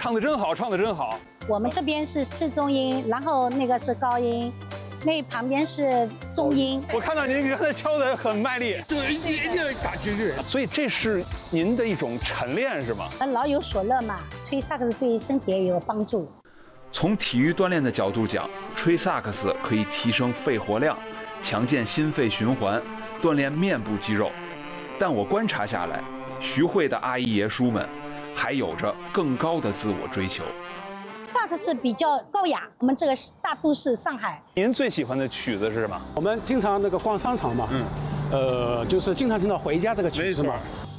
唱得真好，唱得真好。 我们这边是次中音，然后那个是高音，那旁边是中音。 我看到您刚才敲得很卖力， 对，一定要打击乐。 所以这是您的一种晨练是吗？ 老有所乐嘛，吹萨克斯对身体也有帮助。 从体育锻炼的角度讲，吹萨克斯可以提升肺活量，强健心肺循环，锻炼面部肌肉。但我观察下来，徐汇的阿姨爷叔们还有着更高的自我追求。 萨克斯比较高雅，我们这个大都市上海。 您最喜欢的曲子是什么？ 我们经常那个逛商场嘛，就是经常听到《回家》这个曲子嘛。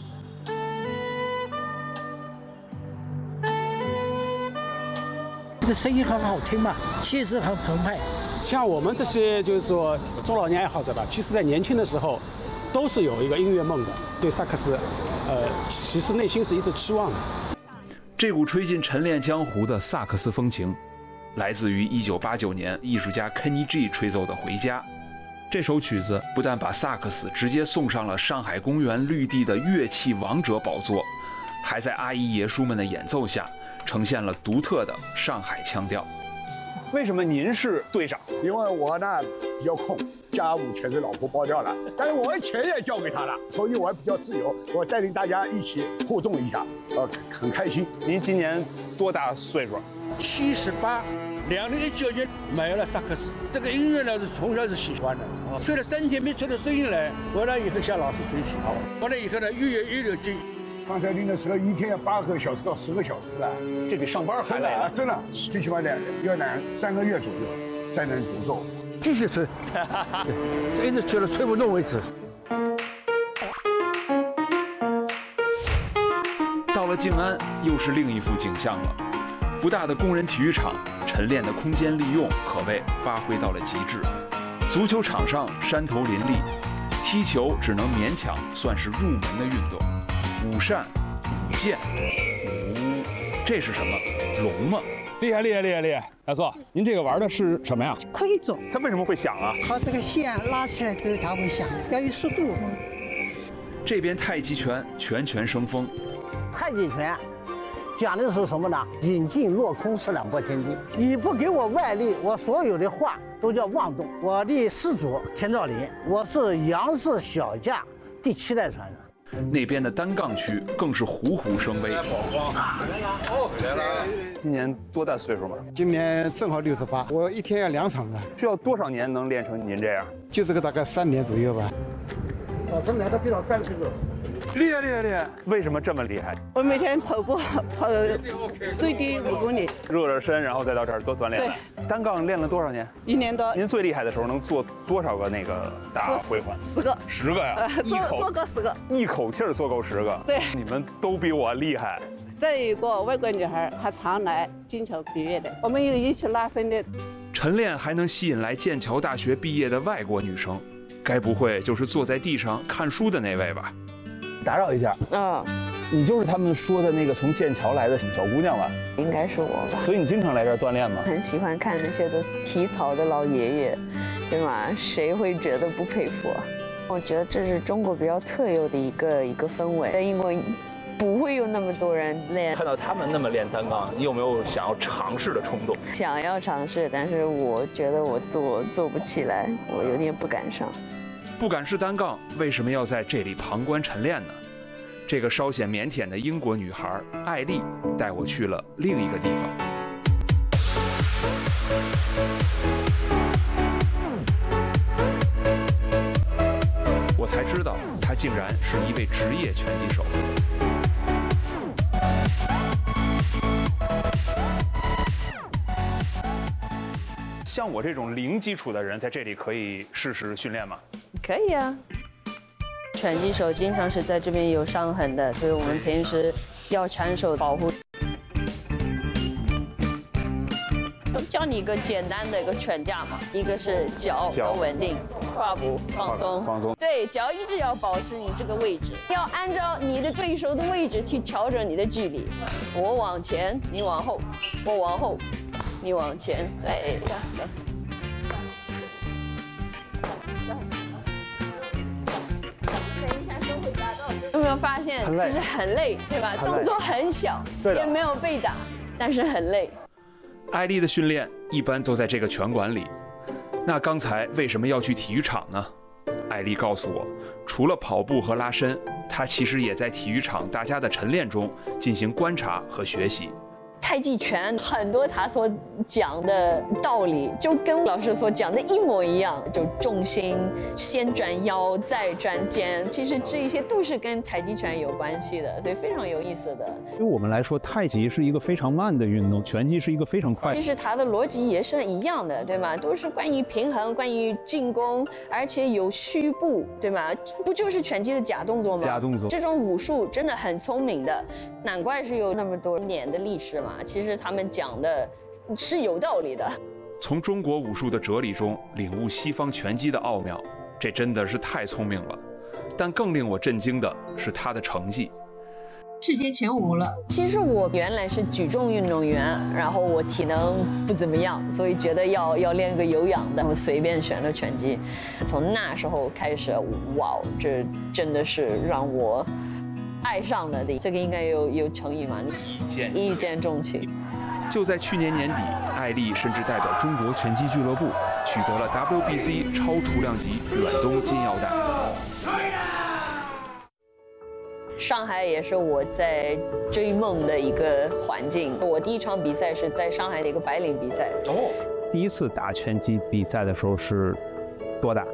这个声音很好听嘛，气势很澎湃。 像我们这些就是说中老年爱好者吧，其实在年轻的时候都是有一个音乐梦的，对萨克斯，其实内心是一直期望的。 这股吹进晨练江湖的萨克斯风情，来自于1989年艺术家 Kenny G 吹奏的《回家》。这首曲子不但把萨克斯直接送上了上海公园绿地的乐器王者宝座，还在阿姨爷叔们的演奏下呈现了独特的上海腔调。 为什么您是队长？ 因为我呢比较空，家务全是老婆包掉了，但是我钱也交给她了，所以我还比较自由。我带领大家一起互动一下，很开心。 您今年多大岁数 ？78。2019年买了萨克斯，这个音乐呢是从小是喜欢的，吹了3天没吹出声音来，回来以后向老师学习，回来以后呢越有劲。 刚才练的时候一天要8个小时到10个小时了， 这比上班还累啊！ 真的，最起码要3个月左右才能独奏。 继续吹，一直吹到吹不动为止。 到了静安，又是另一幅景象了。不大的工人体育场，晨练的空间利用可谓发挥到了极致。足球场上山头林立，踢球只能勉强算是入门的运动。舞扇、舞剑、这是什么？龙吗？ 厉害！大叔，您这个玩的是什么呀？ 盔种。 它为什么会响啊？ 靠这个线拉起来之后它会响，要有速度。 这边太极拳拳生风。 太极拳讲的是什么呢？引劲落空，四两拨千斤。你不给我外力，我所有的话都叫妄动。我的始祖田兆林，我是杨氏小架第7代传人。 那边的单杠区更是虎虎生威。 今年多大岁数嘛？ 今年正好68，我一天要2场的。 需要多少年能练成您这样？ 就这个大概3年左右吧。 早晨来到最少30个。 厉害！为什么这么厉害？ 我每天跑步跑最低5公里， 热热身，然后再到这儿多锻炼。对，单杠练了多少年 ？1年多。 您最厉害的时候能做多少个那个大回环 ？10个。 10个呀？ 做够10个。 一口气儿做够10个。 对， 你们都比我厉害。 再有一个外国女孩，还常来剑桥毕业的，我们有一起拉伸的。 晨练还能吸引来剑桥大学毕业的外国女生，该不会就是坐在地上看书的那位吧？ 打扰一下，你就是他们说的那个从剑桥来的小姑娘吧？ 应该是我吧。 所以你经常来这儿锻炼吗？ 很喜欢看那些都体操的老爷爷，对吗？谁会觉得不佩服啊？我觉得这是中国比较特有的一个氛围，在英国不会有那么多人练。 看到他们那么练单杠，你有没有想要尝试的冲动？ 想要尝试，但是我觉得我做不起来，我有点不敢上。 不敢试单杠，为什么要在这里旁观晨练呢？这个稍显腼腆的英国女孩艾丽带我去了另一个地方。我才知道，她竟然是一位职业拳击手。 像我这种零基础的人，在这里可以试试训练吗？ 可以啊。拳击手经常是在这边有伤痕的，所以我们平时要长手保护。教你一个简单的一个拳架嘛，一个是脚要稳定，胯部放松，对，脚一直要保持你这个位置，要按照你的对手的位置去调整你的距离。我往前，你往后；我往后，你往前。对，这样子。有没有发现其实很累，对吧？动作很小，也没有被打。 但是很累。 艾丽的训练一般都在这个拳馆里。那刚才为什么要去体育场呢？艾丽告诉我，除了跑步和拉伸，她其实也在体育场大家的晨练中进行观察和学习。 太极拳很多他所讲的道理就跟老师所讲的一模一样，就重心先转腰再转肩，其实这一些都是跟太极拳有关系的，所以非常有意思的。 对我们来说，太极是一个非常慢的运动，拳击是一个非常快。 其实它的逻辑也是一样的，对吗？都是关于平衡，关于进攻，而且有虚步，对吗？不就是拳击的假动作吗？ 假动作。 这种武术真的很聪明的，难怪是有那么多年的历史嘛。其实他们讲的是有道理的。 从中国武术的哲理中领悟西方拳击的奥妙，这真的是太聪明了。但更令我震惊的是他的成绩， 世界前5了。其实我原来是举重运动员，然后我体能不怎么样，所以觉得要练个有氧的，我随便选了拳击。从那时候开始，哇，这真的是让我爱上了的。这个应该有成语吗？一见钟情。 就在去年年底，艾丽甚至代表中国拳击俱乐部取得了 WBC 超重量级远东金腰带。 上海也是我在追梦的一个环境。我第一场比赛是在上海的一个白领比赛。 哦，第一次打拳击比赛的时候是多大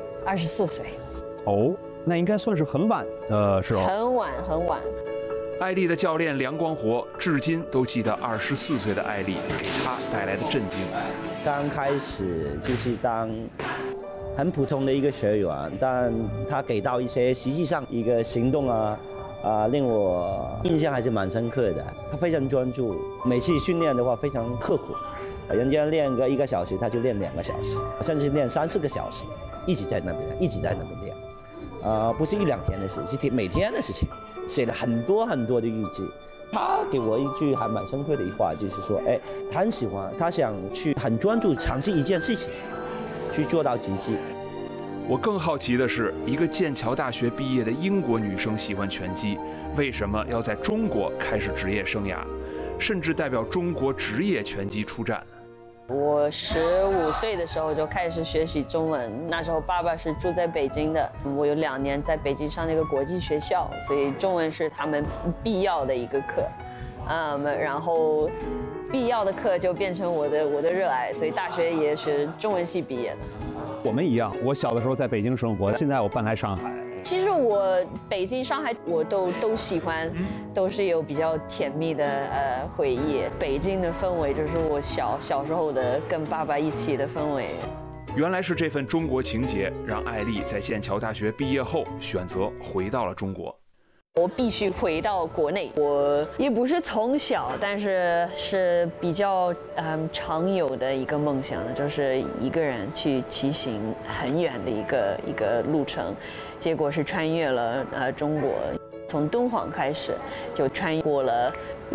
？24岁。 哦，那应该算是很晚的时候。 很晚很晚。 艾丽的教练梁光活至今都记得24岁的艾丽给他带来的震惊。 刚开始就是当很普通的一个学员，但他给到一些实际上一个行动令我印象还是蛮深刻的。他非常专注，每次训练的话非常刻苦，人家练个1个小时，他就练2个小时，甚至练3、4个小时，一直在那边练，不是1、2天的事，是每天的事情。写了很多的日记。他给我一句还蛮深刻的一话，就是说，他很喜欢，他想去很专注尝试一件事情，去做到极致。 我更好奇的是，一个剑桥大学毕业的英国女生喜欢拳击，为什么要在中国开始职业生涯，甚至代表中国职业拳击出战？ 我15岁的时候就开始学习中文，那时候爸爸是住在北京的，我有2年在北京上那个国际学校，所以中文是他们必要的一个课，然后必要的课就变成我的热爱，所以大学也是中文系毕业的。 我们一样，我小的时候在北京生活，现在我搬来上海。 其实我北京、上海我都喜欢，都是有比较甜蜜的回忆。北京的氛围就是我小时候的跟爸爸一起的氛围。 原来是这份中国情节让艾丽在剑桥大学毕业后选择回到了中国。 我必须回到国内。我也不是从小，但是比较常有的一个梦想，就是一个人去骑行很远的一个路程，结果是穿越了中国，从敦煌开始就穿过了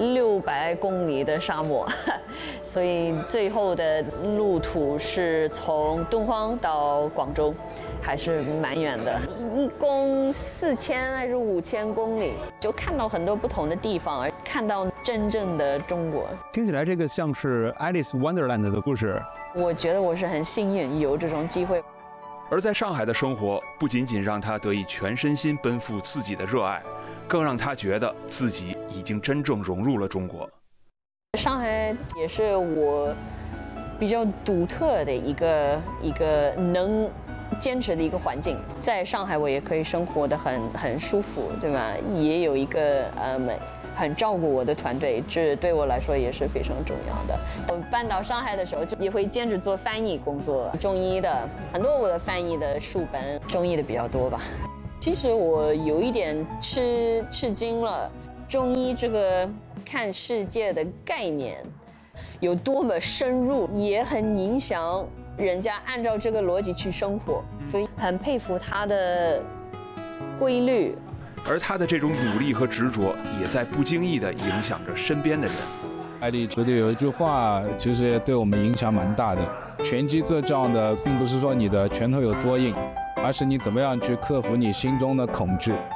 600公里的沙漠，所以最后的路途是从敦煌到广州，还是蛮远的，一共4000还是5000公里，就看到很多不同的地方，而看到真正的中国。 听起来这个像是 Alice Wonderland 的故事。 我觉得我是很幸运有这种机会。 而在上海的生活不仅仅让他得以全身心奔赴自己的热爱，更让他觉得自己已经真正融入了中国。 上海也是我比较独特的一个能坚持的一个环境，在上海我也可以生活得很舒服，对吧？也有一个很照顾我的团队，这对我来说也是非常重要的。我搬到上海的时候，就也会兼职做翻译工作，中医的很多我的翻译的书本，中医的比较多吧。其实我有一点吃惊了，中医这个看世界的概念有多么深入，也很影响人家按照这个逻辑去生活，所以很佩服他的规律。 而他的这种努力和执着，也在不经意地影响着身边的人。 艾丽觉得有一句话，其实也对我们影响蛮大的。拳击最重要的，并不是说你的拳头有多硬，而是你怎么样去克服你心中的恐惧。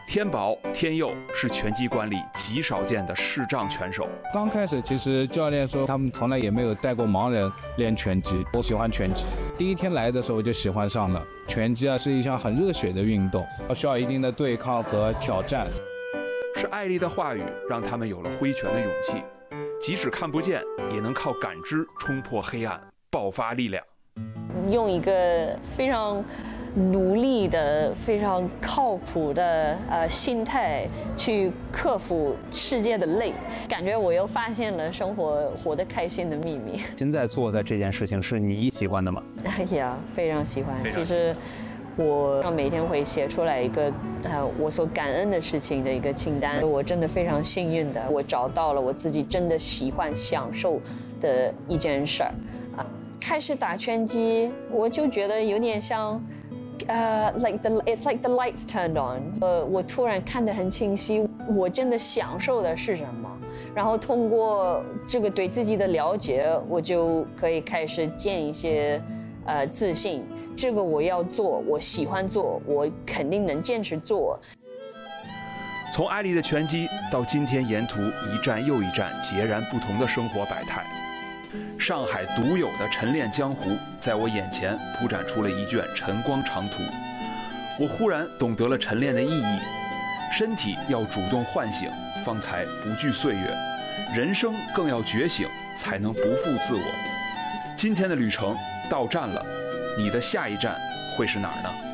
天宝、天佑是拳击馆里极少见的视障拳手。 刚开始其实教练说他们从来也没有带过盲人练拳击，我喜欢拳击。第一天来的时候我就喜欢上了。拳击是一项很热血的运动，需要一定的对抗和挑战。 是艾丽的话语让他们有了挥拳的勇气，即使看不见，也能靠感知冲破黑暗，爆发力量。 用一个非常努力的、非常靠谱的心态去克服世界的累，感觉我又发现了生活活得开心的秘密。 现在做的这件事情是你喜欢的吗？ 呀，非常喜欢。其实我每天会写出来一个我所感恩的事情的一个清单。我真的非常幸运的，我找到了我自己真的喜欢、享受的一件事儿。开始打拳击，我就觉得有点像。it's like the lights turned on。我突然看得很清晰，我真的享受的是什么。然后通过这个对自己的了解，我就可以开始建一些自信。这个我要做，我喜欢做，我肯定能坚持做。 从艾丽的拳击到今天沿途一站又一站截然不同的生活百态。上海独有的晨练江湖在我眼前铺展出了一卷晨光长图，我忽然懂得了晨练的意义。身体要主动唤醒，方才不惧岁月；人生更要觉醒，才能不负自我。今天的旅程到站了，你的下一站会是哪儿呢？